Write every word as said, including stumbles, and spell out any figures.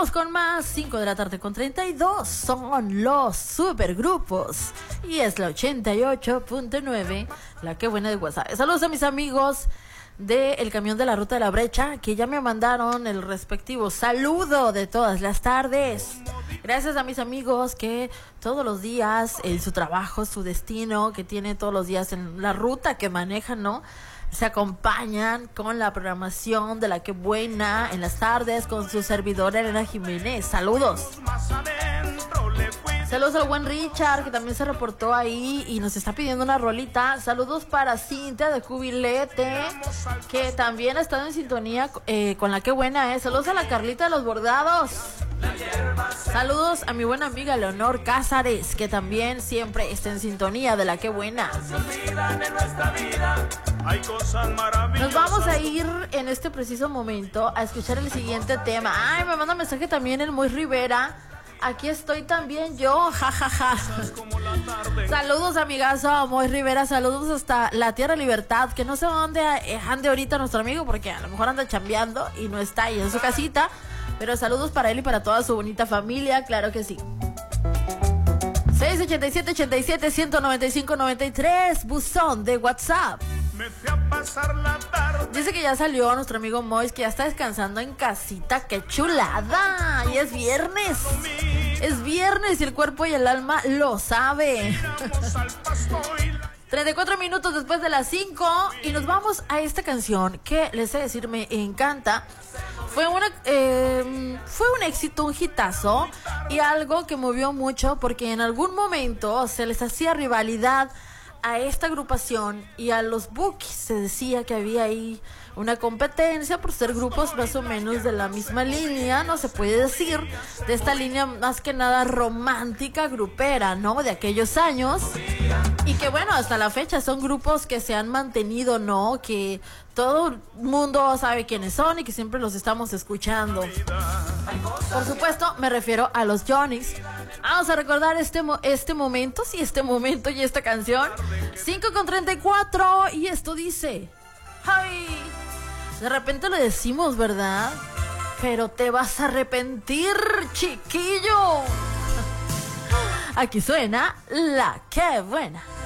Seguimos con más, cinco de la tarde con treinta y dos, son los supergrupos y es la ochenta y ocho punto nueve, la que buena de WhatsApp. Saludos a mis amigos de El Camión de la Ruta de la Brecha, que ya me mandaron el respectivo saludo de todas las tardes. Gracias a mis amigos que todos los días en su trabajo, su destino, que tienen todos los días en la ruta que manejan, ¿no? Se acompañan con la programación de La Que Buena en las tardes con su servidora Elena Jiménez. Saludos. Saludos al buen Richard, que también se reportó ahí y nos está pidiendo una rolita. Saludos para Cintia de Jubilete, que también ha estado en sintonía eh, con La Que Buena. Eh. Saludos a la Carlita de los Bordados. Saludos a mi buena amiga Leonor Cázares, que también siempre está en sintonía de La Que Buena. Nos vamos a ir en este preciso momento a escuchar el siguiente tema. Ay, me manda mensaje también el Muy Rivera. Aquí estoy también yo, jajaja. Ja, ja. Saludos, amigazo Moy Rivera. Saludos hasta la Tierra Libertad, que no sé dónde ande ahorita nuestro amigo, porque a lo mejor anda chambeando y no está ahí en su casita. Pero saludos para él y para toda su bonita familia, claro que sí. seis ocho siete, ocho siete, uno nueve cinco, nueve tres, buzón de WhatsApp. Me fui a pasar la tarde. Dice que ya salió nuestro amigo Mois, que ya está descansando en casita. ¡Qué chulada! Y es viernes. Es viernes y el cuerpo y el alma lo sabe. treinta y cuatro minutos después de las cinco y nos vamos a esta canción que les he de decir me encanta. Fue una eh, fue un éxito, un hitazo y algo que movió mucho porque en algún momento se les hacía rivalidad a esta agrupación y a los Bukis. Se decía que había ahí una competencia por ser grupos más o menos de la misma línea, no se puede decir, de esta línea más que nada romántica, grupera, ¿no? De aquellos años. Y que bueno, hasta la fecha son grupos que se han mantenido, ¿no? Que todo el mundo sabe quiénes son y que siempre los estamos escuchando. Por supuesto, me refiero a los Johnnies. Vamos a recordar este, mo- este momento, sí, este momento y esta canción. cinco con treinta y cuatro y esto dice... ¡Ay! De repente lo decimos, ¿verdad? Pero te vas a arrepentir, chiquillo. Aquí suena La Que Buena.